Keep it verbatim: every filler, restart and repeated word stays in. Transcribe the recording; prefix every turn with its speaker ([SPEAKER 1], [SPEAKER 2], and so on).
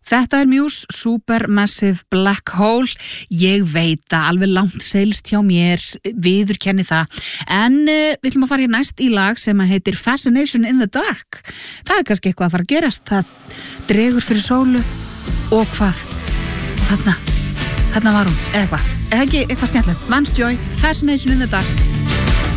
[SPEAKER 1] Þetta er Muse, Supermassive Black Hole. Ég veit að alveg langt seilst hjá mér, viðurkenni það. En uh, við ætlum að fara hér næst í lag sem heitir Fascination in the Dark. Það er kannski eitthvað að fara að gerast. Það dregur fyrir sólu og hvað? Þarna, þarna var hún, eða eitthvað. Eða ekki eitthvað skemmtilegt. Vance Joy, Fascination in the Dark.